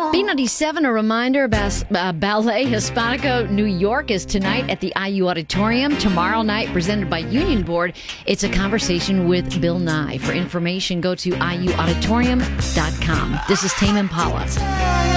B97, a reminder about Ballet Hispanico New York is tonight at the IU Auditorium. Tomorrow night, presented by Union Board, it's a conversation with Bill Nye. For information, go to iuauditorium.com. This is Tame Impala.